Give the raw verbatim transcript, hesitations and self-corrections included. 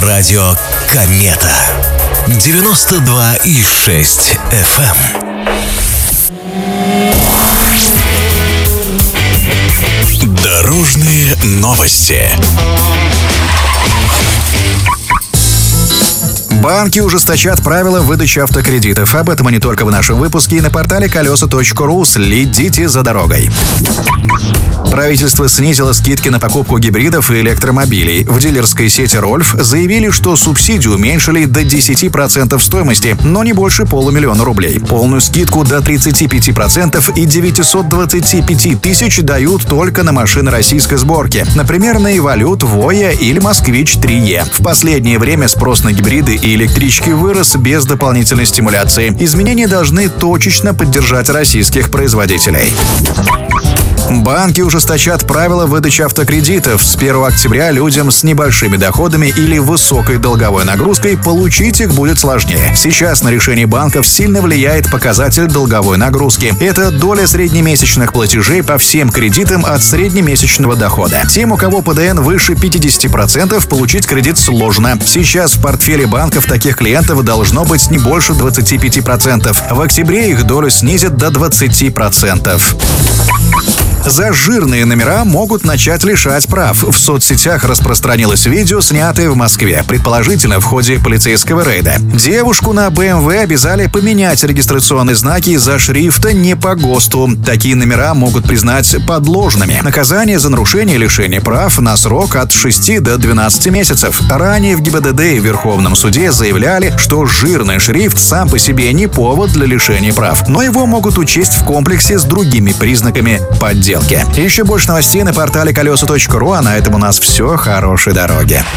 Радио Комета. девяносто два и шесть эф эм. Дорожные новости. Банки ужесточат правила выдачи автокредитов. Об этом и не только в нашем выпуске и на портале колеса точка ру. Следите за дорогой. Правительство снизило скидки на покупку гибридов и электромобилей. В дилерской сети «Рольф» заявили, что субсидию уменьшили до десяти процентов стоимости, но не больше полумиллиона рублей. Полную скидку до тридцати пяти процентов и девятисот двадцати пяти тысяч дают только на машины российской сборки. Например, на «Эволют», «Воя» или «Москвич три е». В последнее время спрос на гибриды и электрички вырос без дополнительной стимуляции. Изменения должны точечно поддержать российских производителей. Банки ужесточат правила выдачи автокредитов. С первого октября людям с небольшими доходами или высокой долговой нагрузкой получить их будет сложнее. Сейчас на решение банков сильно влияет показатель долговой нагрузки. Это доля среднемесячных платежей по всем кредитам от среднемесячного дохода. Тем, у кого пэ дэ эн выше пятидесяти процентов, получить кредит сложно. Сейчас в портфеле банков таких клиентов должно быть не больше двадцати пяти процентов. В октябре их долю снизят до двадцати процентов. За жирные номера могут начать лишать прав. В соцсетях распространилось видео, снятое в Москве, предположительно в ходе полицейского рейда. Девушку на бэ эм вэ обязали поменять регистрационные знаки из-за шрифта не по ГОСТу. Такие номера могут признать подложными. Наказание за нарушение лишения прав на срок от шести до двенадцати месяцев. Ранее в гэ и бэ дэ дэ и в Верховном суде заявляли, что жирный шрифт сам по себе не повод для лишения прав, но его могут учесть в комплексе с другими признаками подделки. Еще больше новостей на портале колеса точка ру, а на этом у нас все. Хорошей дороги.